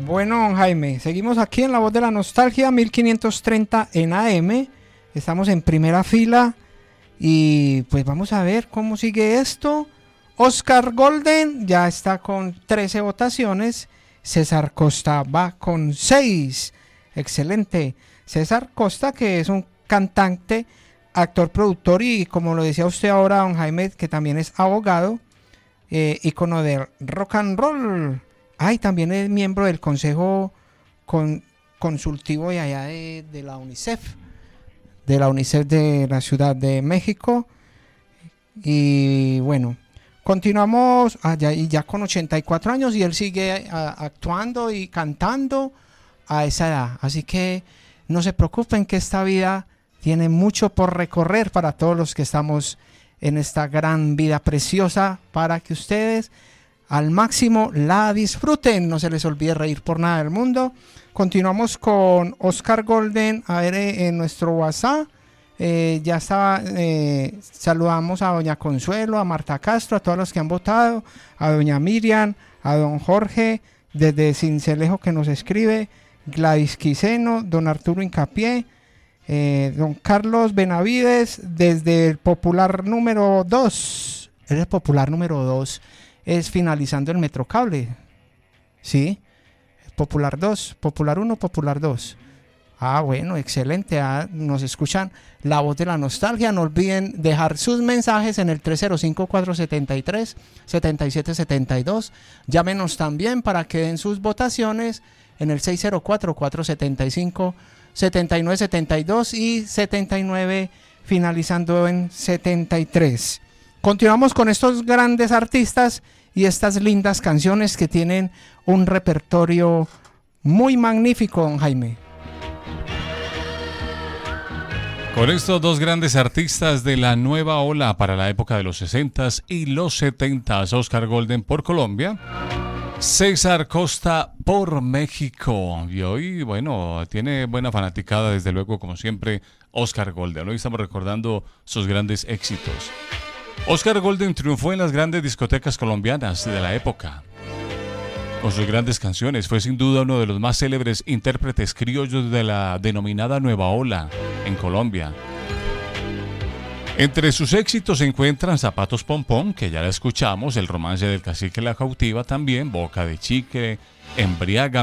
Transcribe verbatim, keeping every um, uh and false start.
Bueno, don Jaime, seguimos aquí en La Voz de la Nostalgia, mil quinientos treinta en A M. Estamos en primera fila y pues vamos a ver cómo sigue esto. Oscar Golden ya está con trece votaciones. César Costa va con seis. Excelente. César Costa, que es un cantante, actor, productor y, como lo decía usted ahora, don Jaime, que también es abogado, eh, ícono de rock and roll. Ay, también es miembro del Consejo con, Consultivo de allá de, de la UNICEF, de la UNICEF de la Ciudad de México. Y bueno, continuamos allá y ya con ochenta y cuatro años y él sigue a, actuando y cantando a esa edad. Así que no se preocupen, que esta vida tiene mucho por recorrer para todos los que estamos en esta gran vida preciosa, para que ustedes al máximo la disfruten. No se les olvide reír por nada del mundo. Continuamos con Oscar Golden. A ver, eh, en nuestro WhatsApp eh, ya estaba, eh, saludamos a doña Consuelo, a Marta Castro, a todos los que han votado, a doña Miriam, a don Jorge desde Cincelejo que nos escribe, Gladys Quiseno, don Arturo Incapié, eh, don Carlos Benavides desde el popular número dos. ¿Es el popular número dos? Es finalizando el Metrocable. Sí, Popular dos, Popular uno, Popular dos. Ah, bueno, excelente. Ah, nos escuchan La Voz de la Nostalgia. No olviden dejar sus mensajes en el tres cero cinco, cuatro siete tres, siete siete siete dos. Llámenos también para que den sus votaciones en el seis cero cuatro, cuatro siete cinco, siete nueve siete dos y setenta y nueve finalizando en setenta y tres. Continuamos con estos grandes artistas y estas lindas canciones que tienen un repertorio muy magnífico, don Jaime. Con estos dos grandes artistas de la nueva ola para la época de los sesentas y los setentas, Oscar Golden por Colombia, César Costa por México. Y hoy, bueno, tiene buena fanaticada, desde luego, como siempre, Oscar Golden. Hoy estamos recordando sus grandes éxitos. Oscar Golden triunfó en las grandes discotecas colombianas de la época. Con sus grandes canciones fue sin duda uno de los más célebres intérpretes criollos de la denominada Nueva Ola en Colombia. Entre sus éxitos se encuentran Zapatos Pompón, que ya la escuchamos, El romance del cacique y la cautiva también, Boca de chicle, Embriaga.